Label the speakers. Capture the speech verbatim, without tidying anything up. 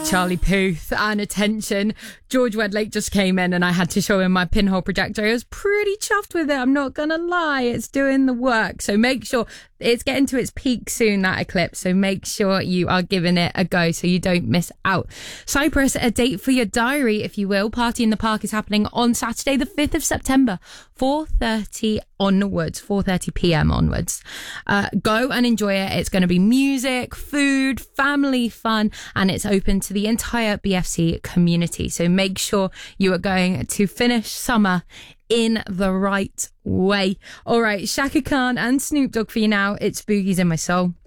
Speaker 1: Charlie Puth and attention. George Wedlake just came in and I had to show him my pinhole projector. I was pretty chuffed with it. I'm not going to lie. It's doing the work. So make sure it's getting to its peak soon, that eclipse. So make sure you are giving it a go so you don't miss out. Cyprus, a date for your diary, if you will. Party in the Park is happening on Saturday, the fifth of September, four thirty onwards, four thirty p.m. onwards. Uh, go and enjoy it. It's going to be music, food, family fun, and it's open to the entire B F C community. So make sure you are going to finish summer in the right way. All right, Shaka Khan and Snoop Dogg for you now. It's Boogies in My Soul.